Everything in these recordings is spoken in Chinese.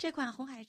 这款红海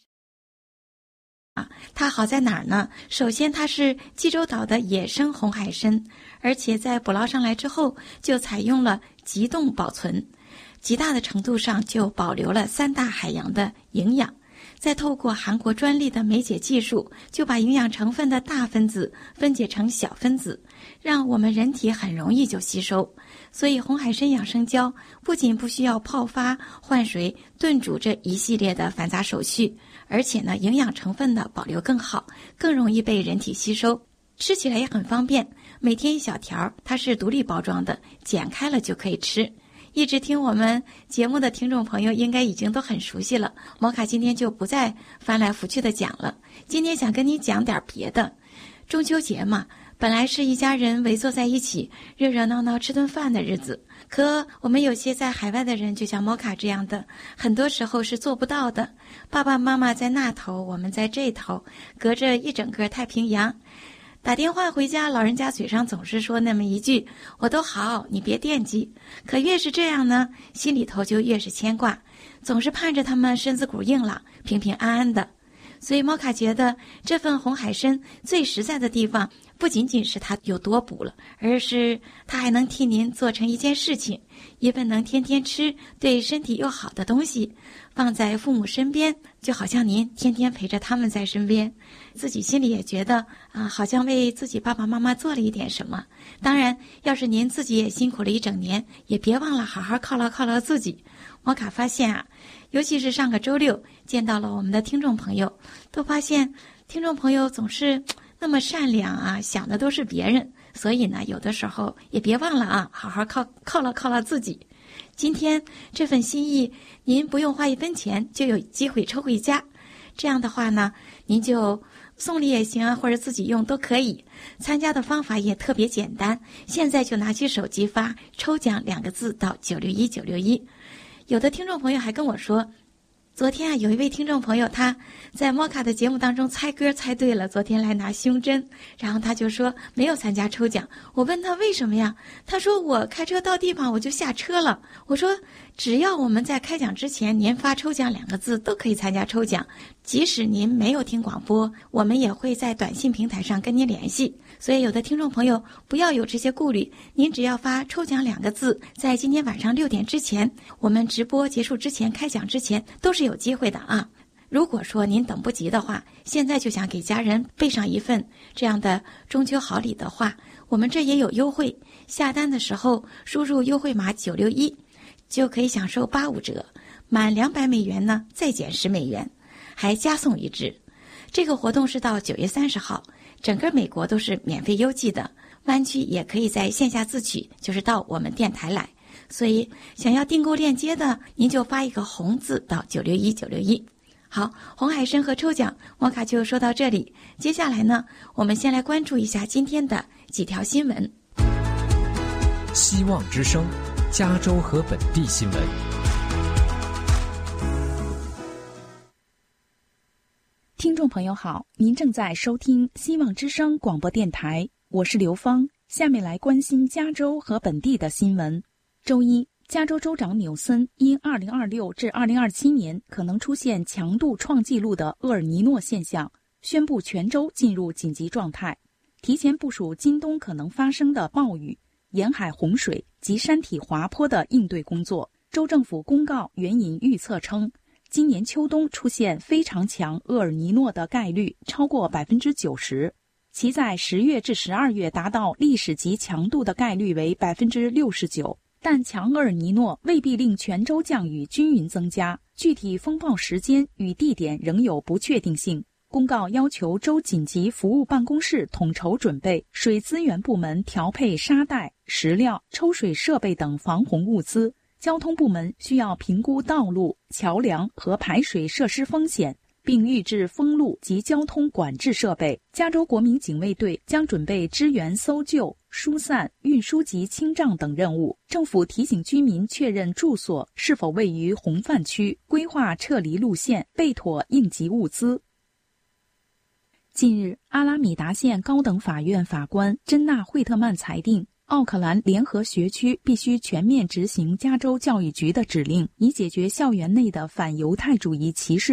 它好在哪儿呢？首先它是济州岛的野生红海参，而且在捕捞上来之后就采用了急冻保存，极大的程度上就保留了3大海洋的营养，再透过韩国专利的酶解技术，就把营养成分的大分子分解成小分子，让我们人体很容易就吸收。所以红海参养生胶不仅不需要泡发、换水、炖煮这一系列的繁杂手续，而且呢，营养成分的保留更好，更容易被人体吸收，吃起来也很方便。每天1小条，它是独立包装的，剪开了就可以吃。一直听我们节目的听众朋友应该已经都很熟悉了，摩卡今天就不再翻来覆去的讲了。今天想跟你讲点别的。中秋节嘛，本来是一家人围坐在一起热热闹闹吃顿饭的日子，可我们有些在海外的人，就像摩卡这样的，很多时候是做不到的。爸爸妈妈在那头，我们在这头，隔着一整个太平洋。打电话回家，老人家嘴上总是说那么一句，我都好，你别惦记。可越是这样呢，心里头就越是牵挂，总是盼着他们身子骨硬朗，平平安安的。所以摩卡觉得这份红海参最实在的地方，不仅仅是它有多补了，而是它还能替您做成一件事情，一份能天天吃、对身体又好的东西，放在父母身边，就好像您天天陪着他们在身边，自己心里也觉得好像为自己爸爸妈妈做了一点什么。当然，要是您自己也辛苦了一整年，也别忘了好好犒劳自己。摩卡发现尤其是上个周六见到了我们的听众朋友，都发现听众朋友总是那么善良想的都是别人，所以呢，有的时候也别忘了好好犒劳自己。今天这份心意，您不用花1分钱就有机会抽回家。这样的话呢，您就送礼也行或者自己用都可以。参加的方法也特别简单，现在就拿起手机发抽奖2个字到961961。有的听众朋友还跟我说，昨天有一位听众朋友他在摩卡的节目当中猜歌猜对了，昨天来拿胸针，然后他就说没有参加抽奖。我问他为什么呀？他说我开车到地方我就下车了。我说只要我们在开奖之前您发抽奖2个字都可以参加抽奖，即使您没有听广播，我们也会在短信平台上跟您联系。所以有的听众朋友不要有这些顾虑，您只要发抽奖2个字，在今天晚上6点之前，我们直播结束之前，开奖之前都是有机会的啊。如果说您等不及的话，现在就想给家人备上一份这样的中秋好礼的话，我们这也有优惠，下单的时候输入优惠码961就可以享受85折，满200美元呢再减10美元，还加送1支。这个活动是到9月30号，整个美国都是免费邮寄的，湾区也可以在线下自取，就是到我们电台来。所以想要订购链接的，您就发一个红字到961961。好，红海参和抽奖摩卡就说到这里，接下来呢，我们先来关注一下今天的几条新闻。 希望之声，加州和本地新闻。 听众朋友好，您正在收听希望之声广播电台，我是刘芳。下面来关心加州和本地的新闻。周一，加州州长纽森因2026至2027年可能出现强度创纪录的厄尔尼诺现象，宣布全州进入紧急状态，提前部署今冬可能发生的暴雨、沿海洪水及山体滑坡的应对工作。州政府公告援引预测称，今年秋冬出现非常强厄尔尼诺的概率超过 90%， 其在10月至12月达到历史级强度的概率为 69%。但强厄尔尼诺未必令全州降雨均匀增加，具体风暴时间与地点仍有不确定性。公告要求州紧急服务办公室统筹准备水资源部门调配沙袋、石料、抽水设备等防洪物资，交通部门需要评估道路、桥梁和排水设施风险，并预置封路及交通管制设备。加州国民警卫队将准备支援搜救、疏散、运输及清障等任务。政府提醒居民确认住所是否位于洪泛区，规划撤离路线，备妥应急物资。近日，阿拉米达县高等法院法官珍娜·惠特曼裁定，奥克兰联合学区必须全面执行加州教育局的指令，以解决校园内的反犹太主义歧视